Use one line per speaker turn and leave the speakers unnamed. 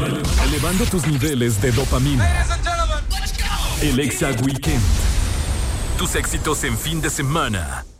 Elevando tus niveles de dopamina. El Exa Weekend. Tus éxitos en fin de semana.